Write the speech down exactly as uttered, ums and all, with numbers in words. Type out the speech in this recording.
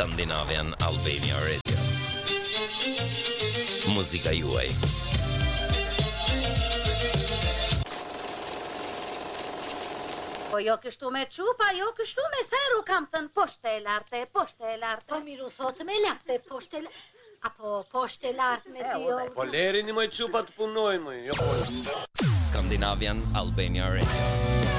Skandinavian Albania Radio. Muzika juaj. Po jo kështu me qupa, jo kështu me seru kam thënë poshte e lartë, poshte e lartë. Po miru thotë me lartë, poshte e lartë. Apo poshte e lartë me dio. Po leri një moj qupa të punojnë, moj. Jo, po. Skandinavian Albania Radio.